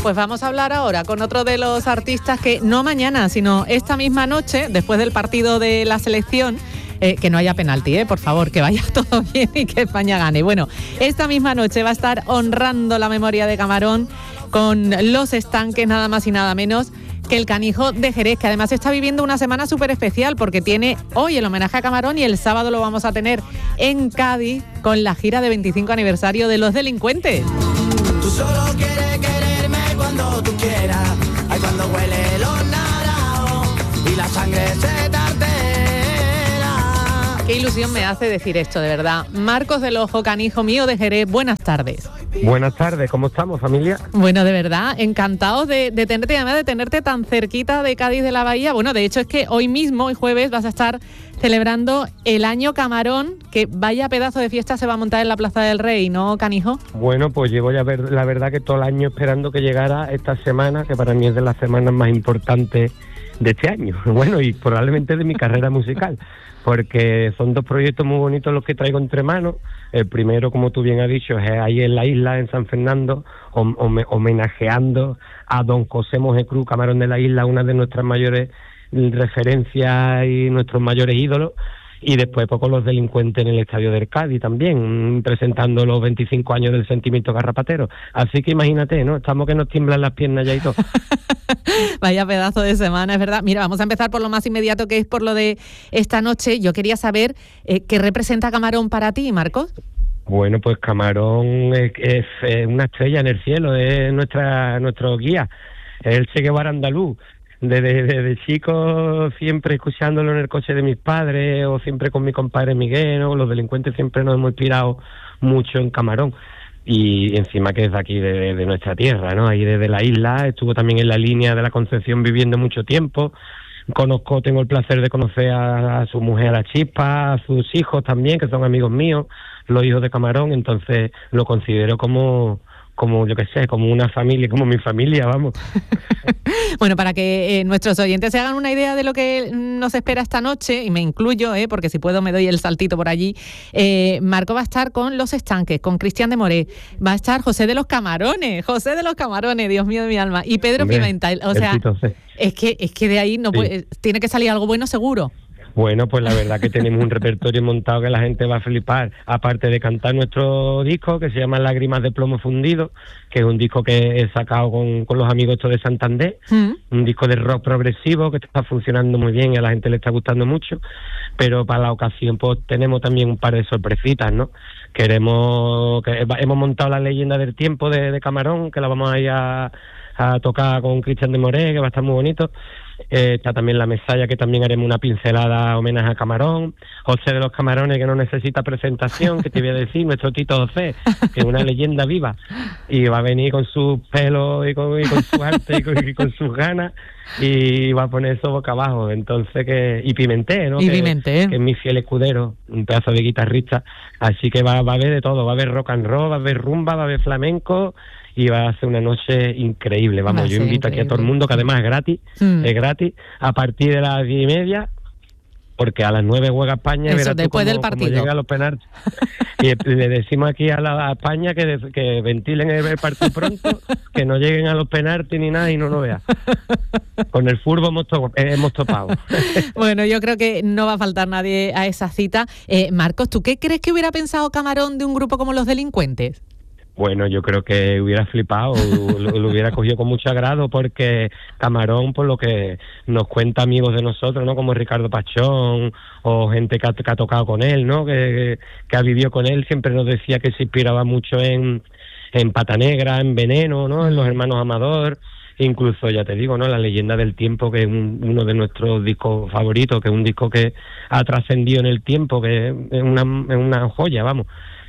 Pues vamos a hablar ahora con otro de los artistas que no mañana, sino esta misma noche, después del partido de la selección, que no haya penalti, por favor, que vaya todo bien y que España gane. Bueno, esta misma noche va a estar honrando la memoria de Camarón con Los Estanques, nada más y nada menos que el Canijo de Jerez, que además está viviendo una semana súper especial porque tiene hoy el homenaje a Camarón y el sábado lo vamos a tener en Cádiz con la gira de 25 aniversario de Los Delincuentes. Tú solo quieres quererme cuando tú quieras, ay, cuando huele los naranjos y la sangre se tartera. Qué ilusión me hace decir esto, de verdad. Marcos del Ojo, Canijo mío de Jerez, buenas tardes. Buenas tardes, ¿cómo estamos, familia? Bueno, de verdad, encantados de tenerte, además de tenerte tan cerquita de Cádiz de la Bahía. Bueno, de hecho es que hoy mismo, hoy jueves, vas a estar celebrando el Año Camarón, que vaya pedazo de fiesta se va a montar en la Plaza del Rey, ¿no, Canijo? Bueno, pues llevo ya la verdad que todo el año esperando que llegara esta semana, que para mí es de las semanas más importantes de este año, bueno, y probablemente de mi carrera musical, porque son dos proyectos muy bonitos los que traigo entre manos. El primero, como tú bien has dicho, es ahí en la isla, en San Fernando, homenajeando a don José Monje Cruz, Camarón de la Isla, una de nuestras mayores referencias y nuestros mayores ídolos. Y después con Los Delincuentes en el Estadio del Cádiz también, presentando los 25 años del Sentimiento Garrapatero. Así que imagínate, ¿no? Estamos que nos tiemblan las piernas ya y todo. Vaya pedazo de semana, es verdad. Mira, vamos a empezar por lo más inmediato, que es por lo de esta noche. Yo quería saber qué representa Camarón para ti, Marcos. Bueno, pues Camarón es una estrella en el cielo, es nuestro guía, es el Che Guevara andaluz. Desde chico, siempre escuchándolo en el coche de mis padres, o siempre con mi compadre Miguel, ¿no? Los Delincuentes siempre nos hemos inspirado mucho en Camarón. Y encima que es de aquí, de nuestra tierra, ¿no? Ahí desde la isla, estuvo también en la línea de la Concepción viviendo mucho tiempo. Tengo el placer de conocer a su mujer, a la Chispa, a sus hijos también, que son amigos míos, los hijos de Camarón. Entonces lo considero como yo qué sé, como una familia, como mi familia, vamos. Bueno, para que nuestros oyentes se hagan una idea de lo que nos espera esta noche, y me incluyo, porque si puedo me doy el saltito por allí, Marco va a estar con Los Estanques, con Cristian de Moré, va a estar José de los Camarones, Dios mío de mi alma, y Pedro Pimentel, o sea, es que de ahí no puede, tiene que salir algo bueno seguro. Bueno, pues la verdad que tenemos un repertorio montado que la gente va a flipar, aparte de cantar nuestro disco que se llama Lágrimas de Plomo Fundido, que es un disco que he sacado con los amigos estos de Santander, un disco de rock progresivo que está funcionando muy bien y a la gente le está gustando mucho, pero para la ocasión pues tenemos también un par de sorpresitas, ¿no? Hemos montado la leyenda del tiempo de Camarón, que la vamos a ir a tocar con Cristian de Moré, que va a estar muy bonito. Está también La Mesalla, que también haremos una pincelada homenaje a Camarón. José de los Camarones, que no necesita presentación, que te voy a decir, nuestro Tito José, que es una leyenda viva, y va a venir con sus pelos y con su arte y con sus ganas, y va a poner eso boca abajo. Entonces y Pimentel, ¿no? Que es mi fiel escudero, un pedazo de guitarrista. Así que va a haber de todo, va a haber rock and roll, va a haber rumba, va a haber flamenco, y va a ser una noche increíble. Vamos, yo invito aquí a todo el mundo, que además es gratis, a partir de las 10:30, porque a las 9 juega España. Eso, verás después del partido. Llega a los penaltis. Y le decimos aquí a España que ventilen el partido pronto, que no lleguen a los penaltis ni nada y no lo vean. Con el fútbol hemos topado. Bueno, yo creo que no va a faltar nadie a esa cita. Marcos, ¿tú qué crees que hubiera pensado Camarón de un grupo como Los Delincuentes? Bueno, yo creo que hubiera flipado, lo hubiera cogido con mucho agrado, porque Camarón, por lo que nos cuenta amigos de nosotros, ¿no? Como Ricardo Pachón, o gente que ha tocado con él, ¿no? Que ha vivido con él, siempre nos decía que se inspiraba mucho en Pata Negra, en Veneno, ¿no? En Los Hermanos Amador, incluso, ya te digo, ¿no? La Leyenda del Tiempo, que es uno de nuestros discos favoritos, que es un disco que ha trascendido en el tiempo, que es una joya, vamos.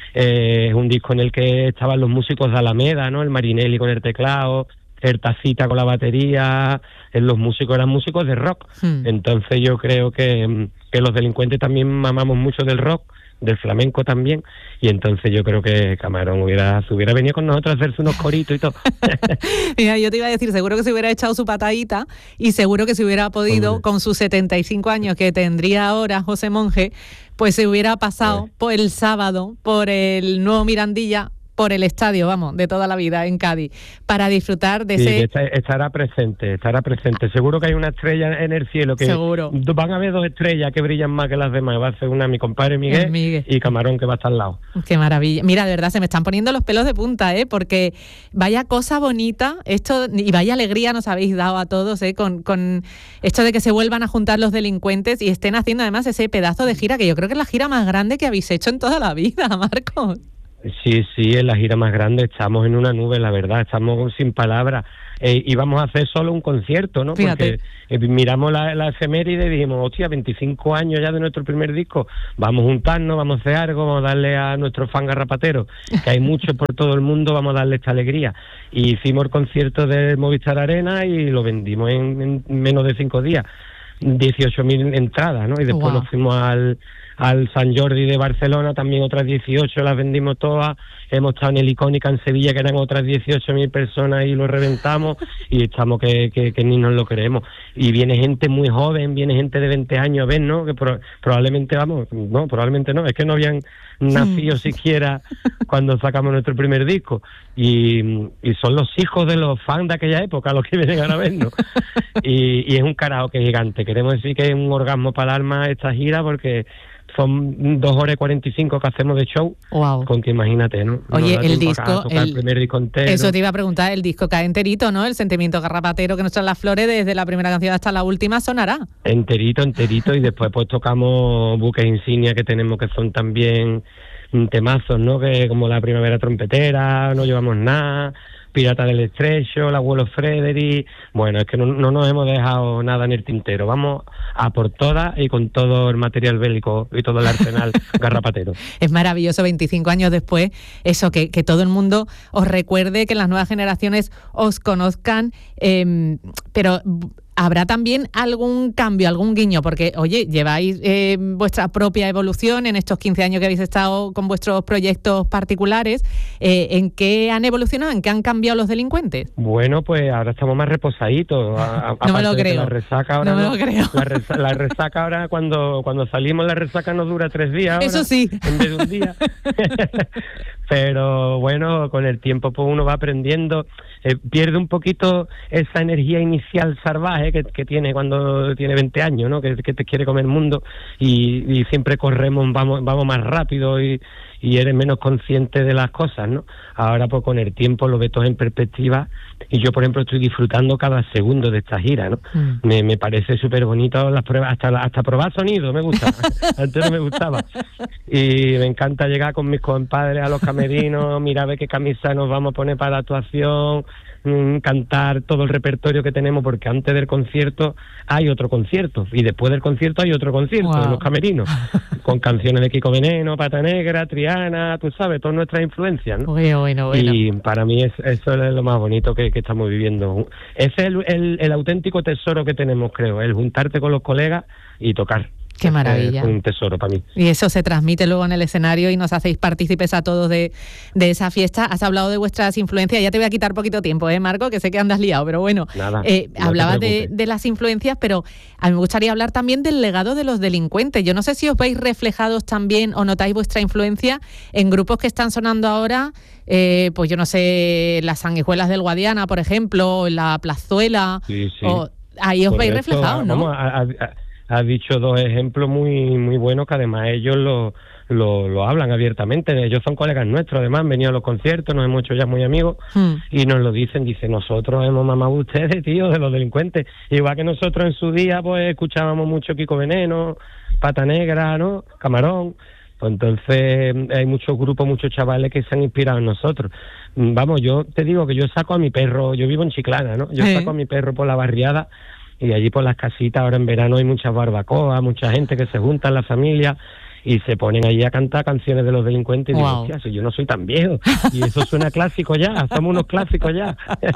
Es un disco en el que estaban los músicos de Alameda, ¿no? El Marinelli con el teclado, el Tacita con la batería, los músicos eran músicos de rock. Entonces yo creo que Los Delincuentes también mamamos mucho del rock, del flamenco también, y entonces yo creo que Camarón se hubiera venido con nosotros a hacerse unos coritos y todo. Mira, yo te iba a decir, seguro que se hubiera echado su patadita, y seguro que se hubiera podido, con sus 75 años que tendría ahora José Monje, pues se hubiera pasado por el sábado, por el Nuevo Mirandilla, por el estadio, vamos, de toda la vida en Cádiz, para disfrutar de ese... Estará presente. Seguro que hay una estrella en el cielo, que seguro. Van a haber 2 estrellas que brillan más que las demás. Va a ser una mi compadre Miguel y Camarón, que va a estar al lado. Qué maravilla. Mira, de verdad, se me están poniendo los pelos de punta, porque vaya cosa bonita, esto, y vaya alegría nos habéis dado a todos, con esto de que se vuelvan a juntar los delincuentes y estén haciendo además ese pedazo de gira, que yo creo que es la gira más grande que habéis hecho en toda la vida, Marcos. Sí, es la gira más grande, estamos en una nube, la verdad, estamos sin palabras. Y vamos a hacer solo un concierto, ¿no? Fíjate. Porque miramos la efeméride y dijimos, hostia, 25 años ya de nuestro primer disco, vamos a juntarnos, vamos a hacer algo, vamos a darle a nuestros fan garrapateros, que hay muchos por todo el mundo, vamos a darle esta alegría. Y hicimos el concierto de Movistar Arena y lo vendimos en menos de 5 días, 18.000 entradas, ¿no? Y después nos fuimos al San Jordi de Barcelona, también otras 18, las vendimos todas. Hemos estado en el Icónica en Sevilla, que eran otras 18.000 personas, y lo reventamos, y estamos que ni nos lo creemos. Y viene gente muy joven, viene gente de 20 años a ver, ¿no? Que probablemente no, es que no habían nacido siquiera cuando sacamos nuestro primer disco, y son los hijos de los fans de aquella época los que vienen ahora a vernos. Y es un karaoke gigante. Queremos decir que es un orgasmo para el alma esta gira, porque son 2 horas y 45 que hacemos de show. Wow. Con que imagínate, ¿no? Oye, el disco, el primer disco entero. Eso te iba a preguntar, el disco cae enterito, ¿no? El sentimiento garrapatero que nos traen las flores, desde la primera canción hasta la última, sonará. Enterito, y después pues tocamos buques insignia que tenemos, que son también temazos, ¿no? Que como La Primavera Trompetera, No Llevamos Nada, Pirata del Estrecho, El Abuelo Frederick. Bueno, es que no nos hemos dejado nada en el tintero. Vamos a por todas y con todo el material bélico y todo el arsenal garrapatero. Es maravilloso, 25 años después, eso, que todo el mundo os recuerde, que las nuevas generaciones os conozcan, pero ¿habrá también algún cambio, algún guiño? Porque, oye, lleváis vuestra propia evolución en estos 15 años que habéis estado con vuestros proyectos particulares. ¿En qué han evolucionado? ¿En qué han cambiado los delincuentes? Bueno, pues ahora estamos más reposaditos. No me lo creo. La resaca ahora no me lo creo. La resaca ahora, cuando salimos, la resaca nos dura 3 días. Ahora, eso sí. En vez de un día. Pero bueno, con el tiempo pues uno va aprendiendo, pierde un poquito esa energía inicial salvaje que tiene cuando tiene 20 años, ¿no? Que te quiere comer el mundo, y siempre corremos, vamos más rápido, y eres menos consciente de las cosas, ¿no? Ahora pues con el tiempo lo ves todo en perspectiva, y yo por ejemplo estoy disfrutando cada segundo de esta gira, ¿no? Me parece súper bonito las pruebas, hasta probar sonido me gusta. Antes no me gustaba, y me encanta llegar con mis compadres a los camerinos, mirar a ver qué camisa nos vamos a poner para la actuación, cantar todo el repertorio que tenemos, porque antes del concierto hay otro concierto, y después del concierto hay otro concierto en los camerinos, con canciones de Kiko Veneno, Pata Negra, Triana, tú sabes, todas nuestras influencias, ¿no? Bueno. Y para mí eso es lo más bonito que estamos viviendo. Ese es el auténtico tesoro que tenemos, creo, el juntarte con los colegas y tocar. Qué maravilla. Es un tesoro para mí. Y eso se transmite luego en el escenario y nos hacéis partícipes a todos de esa fiesta. Has hablado de vuestras influencias, ya te voy a quitar poquito tiempo, Marco, que sé que andas liado, pero bueno. Nada, hablabas de las influencias, pero a mí me gustaría hablar también del legado de los delincuentes. Yo no sé si os veis reflejados también o notáis vuestra influencia en grupos que están sonando ahora, pues yo no sé, las Sanguijuelas del Guadiana, por ejemplo, la Plazuela. Sí. Ahí os veis reflejados, ¿no? Vamos, has dicho 2 ejemplos muy muy buenos, que además ellos lo hablan abiertamente. Ellos son colegas nuestros, además han venido a los conciertos, nos hemos hecho ya muy amigos, y nos lo dicen, nosotros hemos mamado ustedes, tío, de los delincuentes. Igual que nosotros en su día pues escuchábamos mucho Kiko Veneno, Pata Negra, ¿no? Camarón. Pues entonces hay muchos grupos, muchos chavales que se han inspirado en nosotros. Vamos, yo te digo que yo saco a mi perro, yo vivo en Chiclana, ¿no? Yo saco a mi perro por la barriada, y allí por las casitas, ahora en verano hay muchas barbacoas, mucha gente que se junta en la familia y se ponen allí a cantar canciones de los delincuentes, y digo, hostia, si yo no soy tan viejo, y eso suena clásico ya, somos unos clásicos ya.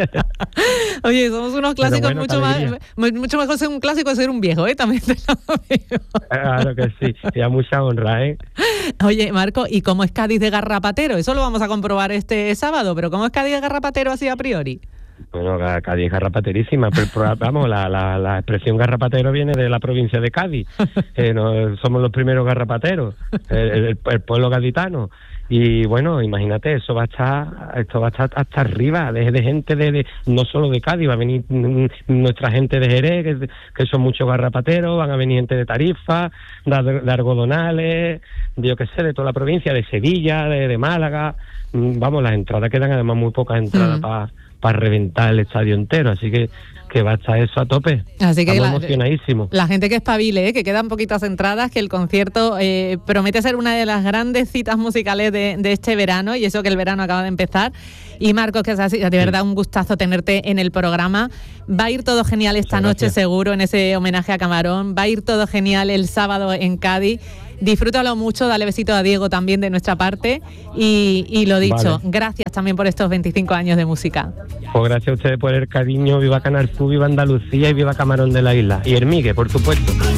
Oye, somos unos clásicos, bueno, mucho mejor ser un clásico que ser un viejo, también te lo digo. Claro que sí, y a mucha honra, Oye, Marco, ¿y cómo es Cádiz de garrapatero? Eso lo vamos a comprobar este sábado, pero ¿cómo es Cádiz de garrapatero así a priori? Bueno, Cádiz es garrapaterísima, pero vamos, la expresión garrapatero viene de la provincia de Cádiz. Somos los primeros garrapateros, el pueblo gaditano. Y bueno, imagínate, esto va a estar hasta arriba de gente de no solo de Cádiz, va a venir nuestra gente de Jerez, que son muchos garrapateros, van a venir gente de Tarifa, de Algodonales, de yo qué sé, de toda la provincia, de Sevilla, de Málaga. Vamos, las entradas quedan además muy pocas entradas para reventar el estadio entero, así que va a estar eso a tope. Así que estamos emocionadísimos. La gente que espabile, que quedan poquitas entradas, que el concierto promete ser una de las grandes citas musicales de este verano, y eso que el verano acaba de empezar. Y Marcos, que es de verdad un gustazo tenerte en el programa. Va a ir todo genial esta noche seguro en ese homenaje a Camarón, va a ir todo genial el sábado en Cádiz. Disfrútalo mucho, dale besito a Diego también de nuestra parte y lo dicho, gracias también por estos 25 años de música. Pues gracias a ustedes por el cariño, viva Canal Sur, viva Andalucía y viva Camarón de la Isla. Y Hermigue, por supuesto.